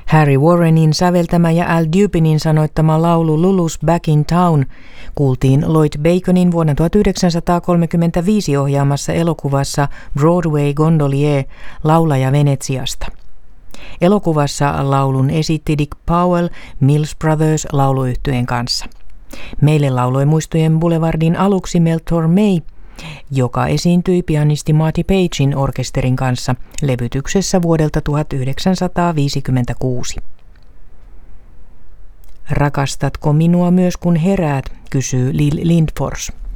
Harry Warrenin säveltämä ja Al Dupinin sanoittama laulu Lulu's Back in Town kuultiin Lloyd Baconin vuonna 1935 ohjaamassa elokuvassa Broadway Gondolier, laulaja Venetsiasta. Elokuvassa laulun esitti Dick Powell Mills Brothers -lauluyhtyeen kanssa. Meille lauloi Muistojen Boulevardin aluksi Mel Torme, joka esiintyi pianisti Marty Pagein orkesterin kanssa levytyksessä vuodelta 1956. Rakastatko minua myös kun heräät, kysyy Lill Lindfors.